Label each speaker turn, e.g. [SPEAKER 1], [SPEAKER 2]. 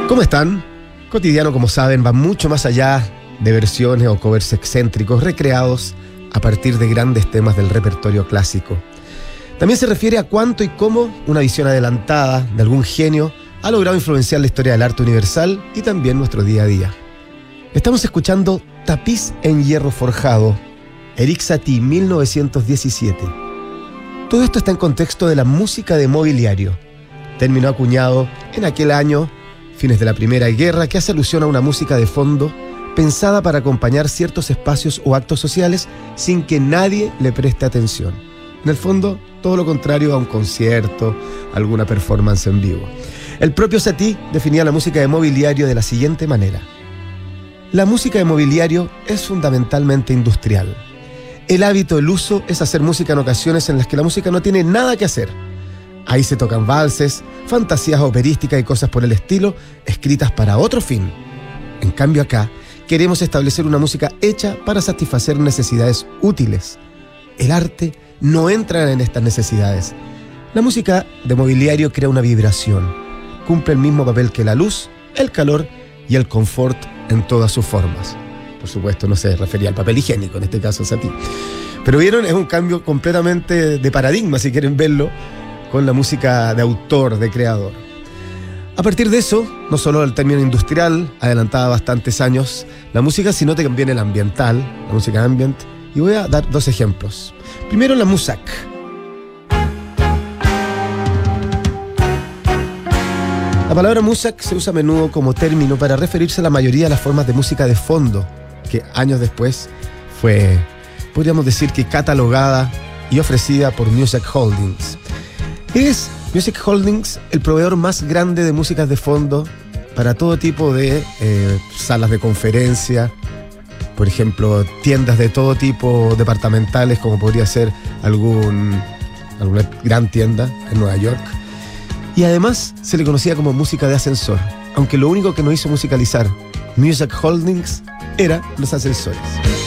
[SPEAKER 1] ¿Cómo están? Cotidiano, como saben, va mucho más allá de versiones o covers excéntricos recreados a partir de grandes temas del repertorio clásico. También se refiere a cuánto y cómo una visión adelantada de algún genio ha logrado influenciar la historia del arte universal y también nuestro día a día. Estamos escuchando Tapiz en hierro forjado, Erik Satie, 1917. Todo esto está en contexto de la música de mobiliario, término acuñado en aquel año, fines de la Primera Guerra, que hace alusión a una música de fondo pensada para acompañar ciertos espacios o actos sociales sin que nadie le preste atención. En el fondo, todo lo contrario a un concierto, alguna performance en vivo. El propio Satie definía la música de mobiliario de la siguiente manera: la música de mobiliario es fundamentalmente industrial. El hábito, el uso, es hacer música en ocasiones en las que la música no tiene nada que hacer. Ahí se tocan valses, fantasías operísticas y cosas por el estilo, escritas para otro fin. En cambio acá, queremos establecer una música hecha para satisfacer necesidades útiles. El arte no entra en estas necesidades. La música de mobiliario crea una vibración. Cumple el mismo papel que la luz, el calor y el confort en todas sus formas. Por supuesto, no se refería al papel higiénico, en este caso Satie. Pero vieron, es un cambio completamente de paradigma, si quieren verlo, con la música de autor, de creador. A partir de eso, no solo el término industrial, adelantada bastantes años, la música, sino también el ambiental, la música ambient. Y voy a dar dos ejemplos. Primero, la musak. La palabra musak se usa a menudo como término para referirse a la mayoría de las formas de música de fondo, que años después fue, podríamos decir que catalogada y ofrecida por Music Holdings. Es Music Holdings el proveedor más grande de músicas de fondo para todo tipo de salas de conferencia, por ejemplo, tiendas de todo tipo departamentales, como podría ser alguna gran tienda en Nueva York. Y además se le conocía como música de ascensor, aunque lo único que no hizo musicalizar Music Holdings era los ascensores.